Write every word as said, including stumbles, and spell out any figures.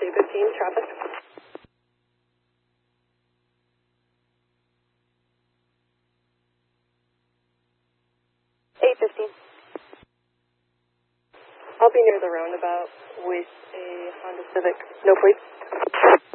eight fifteen, traffic. eight fifteen. I'll be near the roundabout with a Honda Civic. No, please.